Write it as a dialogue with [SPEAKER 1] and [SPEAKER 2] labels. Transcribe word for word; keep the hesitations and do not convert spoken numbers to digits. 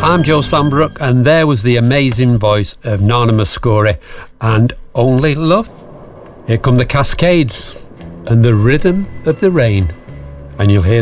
[SPEAKER 1] I'm Joe Sambrook, and there was the amazing voice of Nana Mouskouri and Only Love. Here come the Cascades and the rhythm of the rain, and you'll hear